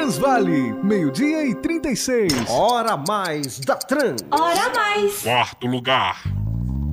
Transvale, 12:36. Hora mais da Trans. Hora mais. Quarto lugar.